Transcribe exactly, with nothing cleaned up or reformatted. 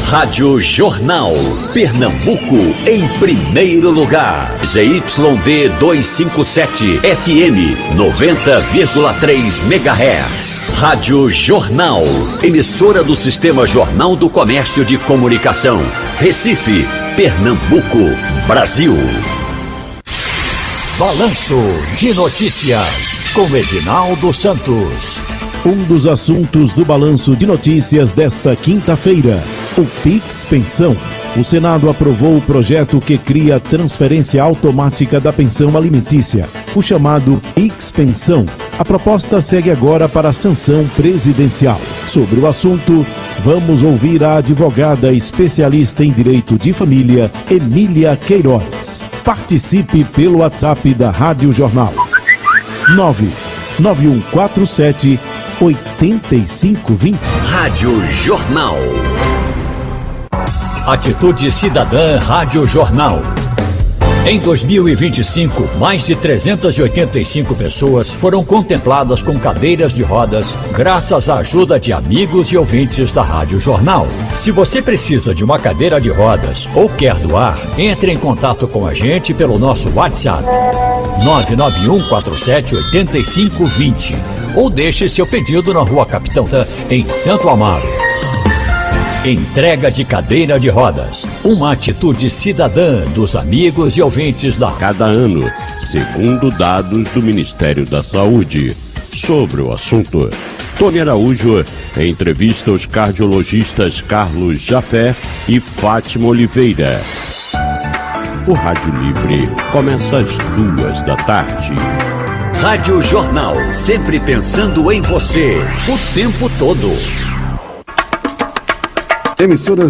Rádio Jornal. Pernambuco em primeiro lugar. Z Y D duzentos e cinquenta e sete, F M noventa vírgula três megahertz. Rádio Jornal. Emissora do Sistema Jornal do Comércio de Comunicação. Recife, Pernambuco, Brasil. Balanço de Notícias, com Edinaldo Santos. Um dos assuntos do Balanço de Notícias desta quinta-feira, o Pix Pensão. O Senado aprovou o projeto que cria a transferência automática da pensão alimentícia, o chamado Pix Pensão. A proposta segue agora para a sanção presidencial. Sobre o assunto, vamos ouvir a advogada especialista em direito de família, Emília Queiroz. Participe pelo WhatsApp da Rádio Jornal. nove nove um quatro sete oito cinco dois zero. Rádio Jornal. Atitude Cidadã Rádio Jornal. Em dois mil e vinte e cinco, mais de trezentas e oitenta e cinco pessoas foram contempladas com cadeiras de rodas graças à ajuda de amigos e ouvintes da Rádio Jornal. Se você precisa de uma cadeira de rodas ou quer doar, entre em contato com a gente pelo nosso WhatsApp nove nove um quatro sete oito cinco dois zero ou deixe seu pedido na Rua Capitão Tan, em Santo Amaro. Entrega de cadeira de rodas, uma atitude cidadã dos amigos e ouvintes da cada ano, segundo dados do Ministério da Saúde. Sobre o assunto, Tony Araújo entrevista os cardiologistas Carlos Jafé e Fátima Oliveira. O Rádio Livre começa às duas da tarde. Rádio Jornal, sempre pensando em você, o tempo todo. Emissoras